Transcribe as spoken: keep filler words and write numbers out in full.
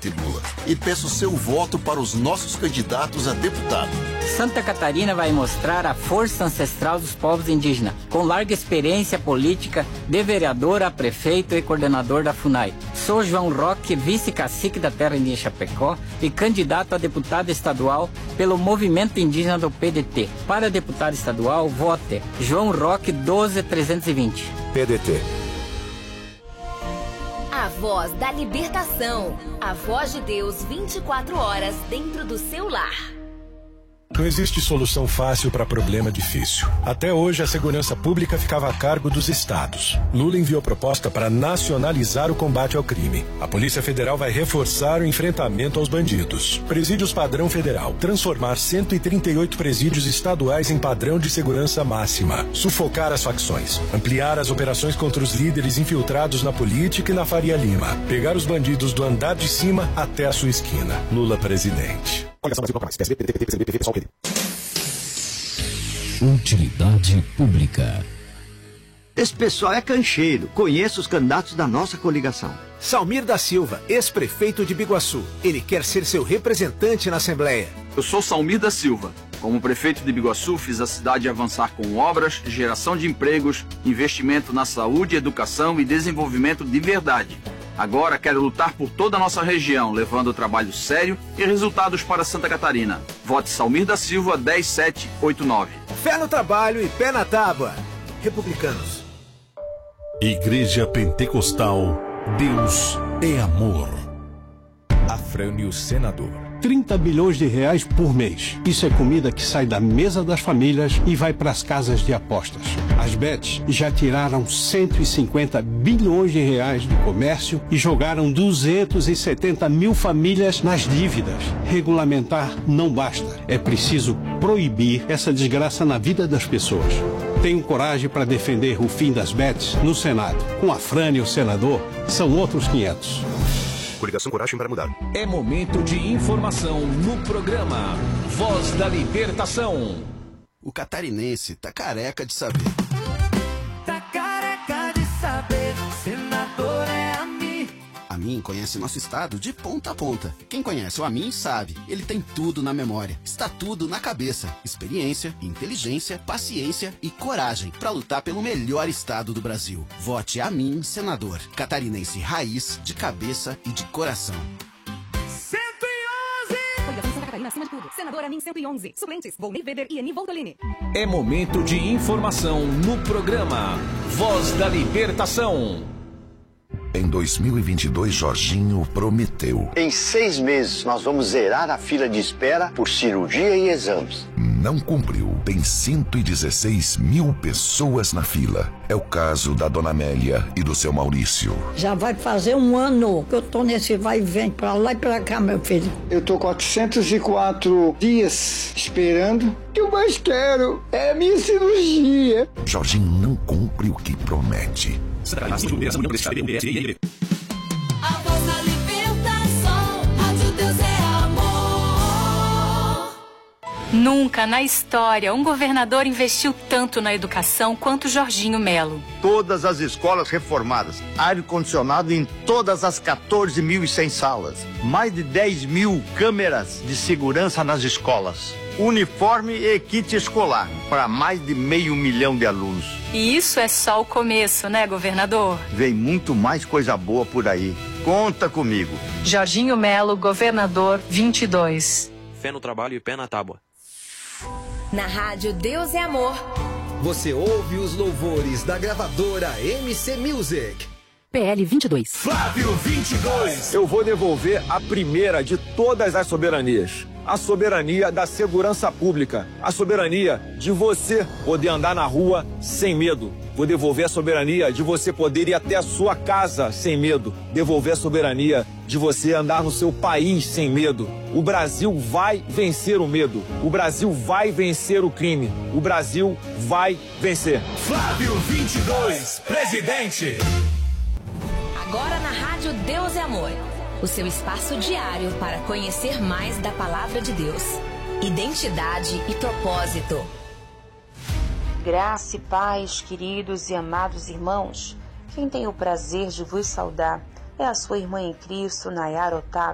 Lula, e peço seu voto para os nossos candidatos a deputado. Santa Catarina vai mostrar a força ancestral dos povos indígenas, com larga experiência política, de vereador a prefeito e coordenador da FUNAI. Sou João Roque, vice-cacique da terra indígena Chapecó e candidato a deputado estadual pelo Movimento Indígena do P D T. Para deputado estadual, vote João Roque doze trezentos e vinte. P D T. A voz da libertação. A voz de Deus vinte e quatro horas dentro do seu lar. Não existe solução fácil para problema difícil. Até hoje, a segurança pública ficava a cargo dos estados. Lula enviou proposta para nacionalizar o combate ao crime. A Polícia Federal vai reforçar o enfrentamento aos bandidos. Presídios padrão federal. Transformar cento e trinta e oito presídios estaduais em padrão de segurança máxima. Sufocar as facções. Ampliar as operações contra os líderes infiltrados na política e na Faria Lima. Pegar os bandidos do andar de cima até a sua esquina. Lula presidente. Utilidade pública. Esse pessoal é cancheiro. Conheço os candidatos da nossa coligação. Salmir da Silva, ex-prefeito de Biguaçu. Ele quer ser seu representante na Assembleia. Eu sou Salmir da Silva. Como prefeito de Biguaçu, fiz a cidade avançar com obras, geração de empregos, investimento na saúde, educação e desenvolvimento de verdade. Agora quero lutar por toda a nossa região, levando trabalho sério e resultados para Santa Catarina. Vote Salmir da Silva dez sete oito nove. Fé no trabalho e pé na tábua. Republicanos. Igreja Pentecostal, Deus é amor. Afrânio Senador. trinta bilhões de reais por mês. Isso é comida que sai da mesa das famílias e vai para as casas de apostas. As bets já tiraram cento e cinquenta bilhões de reais do comércio e jogaram duzentas e setenta mil famílias nas dívidas. Regulamentar não basta. É preciso proibir essa desgraça na vida das pessoas. Tenho coragem para defender o fim das bets no Senado. Com Afrânio Senador, são outros quinhentos. Coligação Coragem para Mudar. É momento de informação no programa Voz da Libertação. O catarinense tá careca de saber. Tá careca de saber, senador é a mim. A mim conhece nosso estado de ponta a ponta. Quem conhece o Amin sabe, ele tem tudo na memória. Está tudo na cabeça. Experiência, inteligência, paciência e coragem para lutar pelo melhor estado do Brasil. Vote Amin, senador. Catarinense raiz, de cabeça e de coração. cento e onze! Coligação Santa Catarina acima de tudo. Senador Amin cento e onze. Suplentes, Volney Weber e Eni Voltolini. É momento de informação no programa Voz da Libertação. Em dois mil e vinte e dois, Jorginho prometeu. Em seis meses, nós vamos zerar a fila de espera por cirurgia e exames. Não cumpriu. Tem cento e dezesseis mil pessoas na fila. É o caso da dona Amélia e do seu Maurício. Já vai fazer um ano que eu tô nesse vai e vem pra lá e pra cá, meu filho. Eu tô quatrocentos e quatro dias esperando. O que eu mais quero é a minha cirurgia. Jorginho não cumpre o que promete. A voz da libertação, Rádio Deus é amor. Nunca na história um governador investiu tanto na educação quanto Jorginho Melo. Todas as escolas reformadas, ar-condicionado em todas as quatorze mil e cem salas, mais de dez mil câmeras de segurança nas escolas, uniforme e kit escolar para mais de meio milhão de alunos. E isso é só o começo, né, governador? Vem muito mais coisa boa por aí. Conta comigo. Jorginho Melo, governador vinte e dois. Fé no trabalho e pé na tábua. Na rádio Deus é Amor. Você ouve os louvores da gravadora M C Music. P L vinte e dois. Flávio vinte e dois. Eu vou devolver a primeira de todas as soberanias. A soberania da segurança pública. A soberania de você poder andar na rua sem medo. Vou devolver a soberania de você poder ir até a sua casa sem medo. Devolver a soberania de você andar no seu país sem medo. O Brasil vai vencer o medo. O Brasil vai vencer o crime. O Brasil vai vencer. Flávio vinte e dois, presidente. Agora na rádio Deus é Amor. O seu espaço diário para conhecer mais da palavra de Deus. Identidade e propósito. Graça e paz, queridos e amados irmãos. Quem tem o prazer de vos saudar é a sua irmã em Cristo, Nayara Otávio,